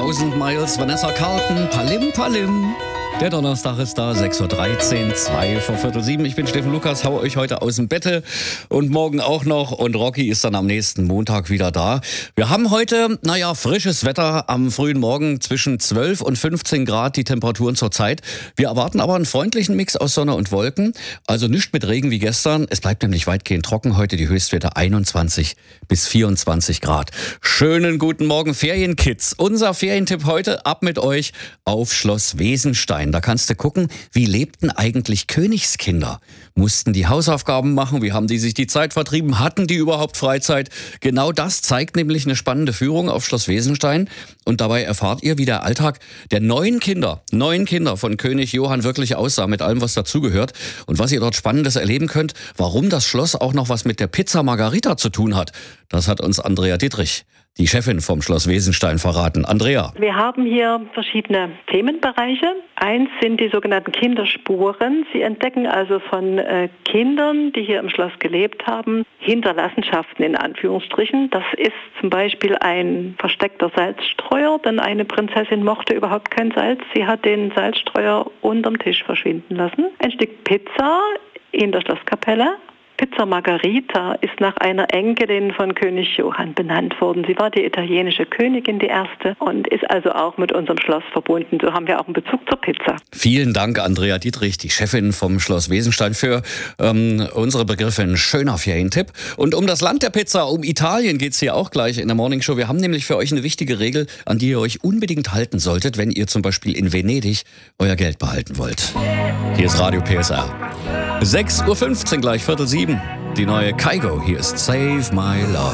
1000 Miles, Vanessa Carlton, Palim Palim. Der Donnerstag ist da, 6.13 Uhr, 2 vor Viertel 7. Ich bin Steffen Lukas, hau euch heute aus dem Bette und morgen auch noch. Und Rocky ist dann am nächsten Montag wieder da. Wir haben heute, frisches Wetter am frühen Morgen, zwischen 12 und 15 Grad die Temperaturen zur Zeit. Wir erwarten aber einen freundlichen Mix aus Sonne und Wolken. Also nicht mit Regen wie gestern. Es bleibt nämlich weitgehend trocken. Heute die Höchstwerte 21 bis 24 Grad. Schönen guten Morgen, Ferienkids. Unser Ferientipp heute, ab mit euch auf Schloss Wesenstein. Da kannst du gucken, wie lebten eigentlich Königskinder? Mussten die Hausaufgaben machen? Wie haben die sich die Zeit vertrieben? Hatten die überhaupt Freizeit? Genau das zeigt nämlich eine spannende Führung auf Schloss Wesenstein. Und dabei erfahrt ihr, wie der Alltag der neun Kinder von König Johann wirklich aussah, mit allem, was dazugehört. Und was ihr dort Spannendes erleben könnt, warum das Schloss auch noch was mit der Pizza Margherita zu tun hat. Das hat uns Andrea Dietrich, die Chefin vom Schloss Wesenstein, verraten. Andrea. Wir haben hier verschiedene Themenbereiche. Eins sind die sogenannten Kinderspuren. Sie entdecken also von Kindern, die hier im Schloss gelebt haben, Hinterlassenschaften in Anführungsstrichen. Das ist zum Beispiel ein versteckter Salzstreuer, denn eine Prinzessin mochte überhaupt kein Salz. Sie hat den Salzstreuer unterm Tisch verschwinden lassen. Ein Stück Pizza in der Schlosskapelle. Pizza Margherita ist nach einer Enkelin von König Johann benannt worden. Sie war die italienische Königin, die erste, und ist also auch mit unserem Schloss verbunden. So haben wir auch einen Bezug zur Pizza. Vielen Dank, Andrea Dietrich, die Chefin vom Schloss Wesenstein, für unsere Begriffe. Ein schöner Ferientipp. Und um das Land der Pizza, um Italien geht's hier auch gleich in der Morningshow. Wir haben nämlich für euch eine wichtige Regel, an die ihr euch unbedingt halten solltet, wenn ihr zum Beispiel in Venedig euer Geld behalten wollt. Hier ist Radio PSR. 6.15 Uhr gleich, Viertel 7. Die neue Kygo. Hier ist Save My Love.